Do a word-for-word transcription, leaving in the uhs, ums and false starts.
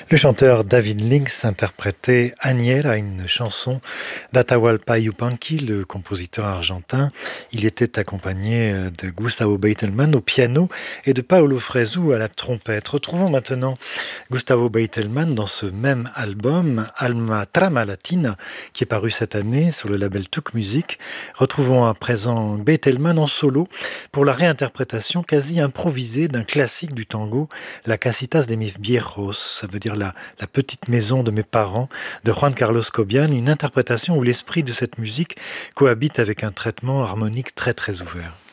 Le chanteur David Lynx interprétait Agnella, une chanson d'Atahualpa Yupanqui, le compositeur argentin. Il était accompagné de Gustavo Beitelman au piano et de Paolo Fresu à la trompette. Retrouvons maintenant Gustavo Beitelman dans ce même album, Alma Trama Latina, qui est paru cette année sur le label Tuk Music. Retrouvons à présent Beitelman en solo pour la réinterprétation quasi improvisée d'un classique du tango, La Casitas de mis viejos, ça veut dire la, la petite maison de mes parents, de Juan Carlos Cobian, une interprétation où l'esprit de cette musique cohabite avec un traitement harmonique très très ouvert.